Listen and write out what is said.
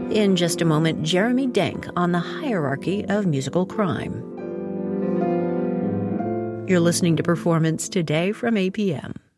In just a moment, Jeremy Denk on the hierarchy of musical crime. You're listening to Performance Today from APM.